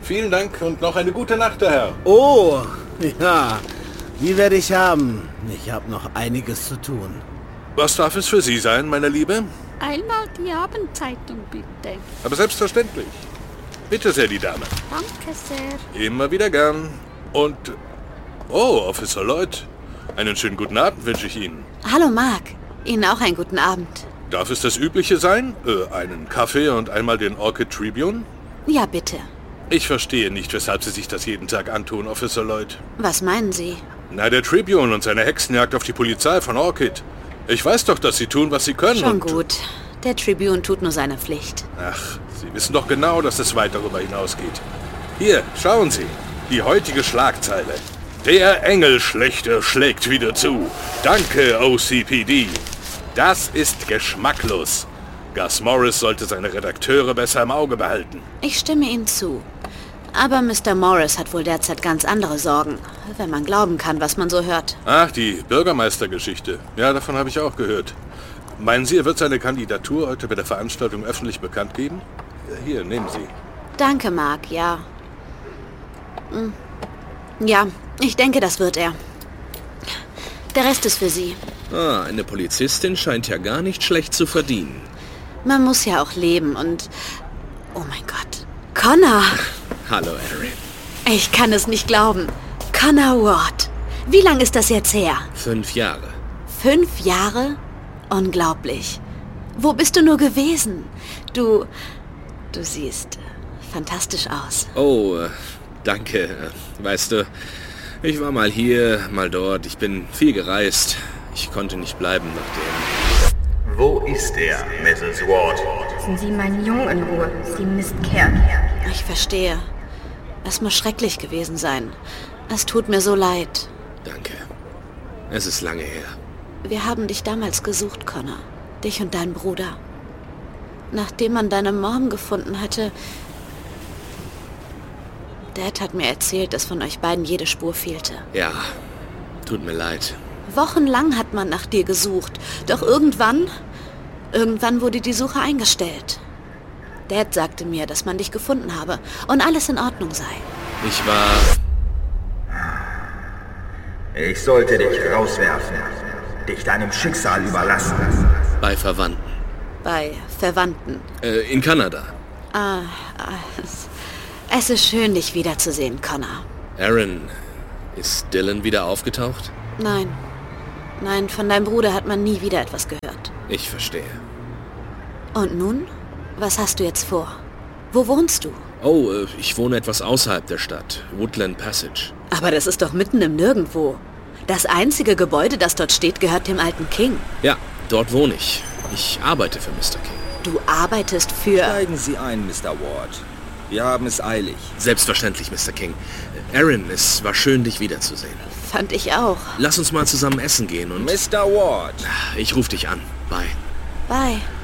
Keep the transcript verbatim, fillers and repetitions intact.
Vielen Dank und noch eine gute Nacht, der Herr. Oh, ja. Die werde ich haben. Ich habe noch einiges zu tun. Was darf es für Sie sein, meine Liebe? Einmal die Abendzeitung, bitte. Aber selbstverständlich. Bitte sehr, die Dame. Danke sehr. Immer wieder gern. Und... Oh, Officer Lloyd. Einen schönen guten Abend wünsche ich Ihnen. Hallo, Mark. Ihnen auch einen guten Abend. Darf es das Übliche sein? Äh, einen Kaffee und einmal den Orchid Tribune? Ja, bitte. Ich verstehe nicht, weshalb Sie sich das jeden Tag antun, Officer Lloyd. Was meinen Sie? Na, der Tribune und seine Hexenjagd auf die Polizei von Orchid. Ich weiß doch, dass Sie tun, was Sie können. Schon und gut. Der Tribune tut nur seine Pflicht. Ach, Sie wissen doch genau, dass es weit darüber hinausgeht. Hier, schauen Sie. Die heutige Schlagzeile. Der Engelschlechter schlägt wieder zu. Danke, O C P D. Das ist geschmacklos. Gus Morris sollte seine Redakteure besser im Auge behalten. Ich stimme Ihnen zu. Aber Mister Morris hat wohl derzeit ganz andere Sorgen, wenn man glauben kann, was man so hört. Ach, die Bürgermeistergeschichte. Ja, davon habe ich auch gehört. Meinen Sie, er wird seine Kandidatur heute bei der Veranstaltung öffentlich bekannt geben? Hier, nehmen Sie. Danke, Mark, ja. Hm. Ja, ich denke, das wird er. Der Rest ist für Sie. Ah, eine Polizistin scheint ja gar nicht schlecht zu verdienen. Man muss ja auch leben und... Oh mein Gott. Connor! Hallo, Erin. Ich kann es nicht glauben. Connor Ward. Wie lang ist das jetzt her? Fünf Jahre. Fünf Jahre? Unglaublich. Wo bist du nur gewesen? Du... Du siehst fantastisch aus. Oh, äh, danke. Weißt du, ich war mal hier, mal dort. Ich bin viel gereist. Ich konnte nicht bleiben nachdem. Wo ist er, Misses Ward? Lassen Sie meinen Jungen in Ruhe, Sie Mistkerl. Ich verstehe. Es muss schrecklich gewesen sein. Es tut mir so leid. Danke. Es ist lange her. Wir haben dich damals gesucht, Connor. Dich und deinen Bruder. Nachdem man deine Mom gefunden hatte... Dad hat mir erzählt, dass von euch beiden jede Spur fehlte. Ja, tut mir leid. Wochenlang hat man nach dir gesucht. Doch irgendwann... Irgendwann wurde die Suche eingestellt. Dad sagte mir, dass man dich gefunden habe und alles in Ordnung sei. Ich war... Ich sollte dich rauswerfen. Dich deinem Schicksal überlassen. Bei Verwandten. Bei Verwandten. Äh, in Kanada. Ah, es, es ist schön, dich wiederzusehen, Connor. Erin, ist Dylan wieder aufgetaucht? Nein. Nein, von deinem Bruder hat man nie wieder etwas gehört. Ich verstehe. Und nun? Was hast du jetzt vor? Wo wohnst du? Oh, äh, ich wohne etwas außerhalb der Stadt. Woodland Passage. Aber das ist doch mitten im Nirgendwo. Das einzige Gebäude, das dort steht, gehört dem alten King. Ja, dort wohne ich. Ich arbeite für Mister King. Du arbeitest für... Steigen Sie ein, Mister Ward. Wir haben es eilig. Selbstverständlich, Mister King. Erin, es war schön, dich wiederzusehen. Fand ich auch. Lass uns mal zusammen essen gehen und... Mister Ward. Ich ruf dich an. Bye. Bye.